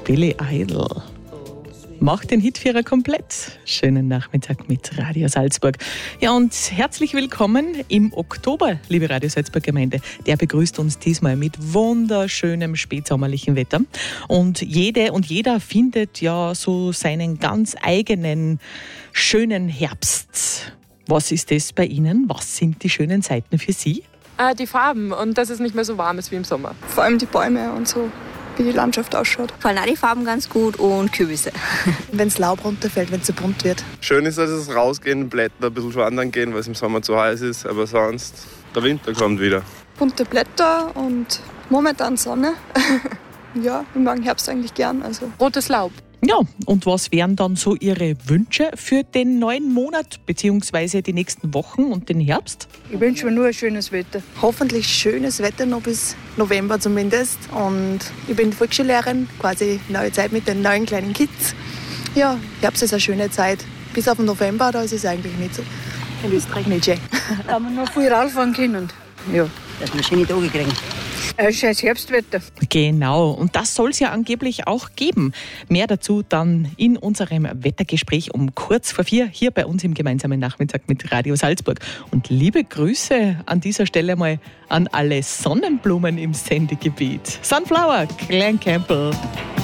Billy Idol. Macht den Hitvierer komplett. Schönen Nachmittag mit Radio Salzburg. Ja, und herzlich willkommen im Oktober, liebe Radio Salzburg Gemeinde. Der begrüßt uns diesmal mit wunderschönem spätsommerlichen Wetter. Und jede und jeder findet ja so seinen ganz eigenen schönen Herbst. Was ist das bei Ihnen? Was sind die schönen Seiten für Sie? Die Farben und dass es nicht mehr so warm ist wie im Sommer. Vor allem die Bäume und so, wie die Landschaft ausschaut. Fallen auch die Farben ganz gut und Kürbisse. Wenn das Laub runterfällt, wenn es so bunt wird. Schön ist, dass es rausgehen, Blätter ein bisschen wandern gehen, weil es im Sommer zu heiß ist. Aber sonst, der Winter kommt wieder. Bunte Blätter und momentan Sonne. Ja, ich mag Herbst eigentlich gern. Also. Rotes Laub. Ja, und was wären dann so Ihre Wünsche für den neuen Monat bzw. die nächsten Wochen und den Herbst? Ich wünsche mir nur ein schönes Wetter. Hoffentlich schönes Wetter noch bis November zumindest. Und ich bin Volksschullehrerin, quasi neue Zeit mit den neuen kleinen Kids. Ja, Herbst ist eine schöne Zeit. Bis auf den November, da ist es eigentlich nicht so. In Österreich nicht schön. Da haben wir noch viel Radfahren können. Ja, dass wir schöne Tage kriegen. Ein schönes Herbstwetter. Genau, und das soll es ja angeblich auch geben. Mehr dazu dann in unserem Wettergespräch um kurz vor 4 hier bei uns im gemeinsamen Nachmittag mit Radio Salzburg. Und liebe Grüße an dieser Stelle mal an alle Sonnenblumen im Sendegebiet. Sunflower, Glen Campbell.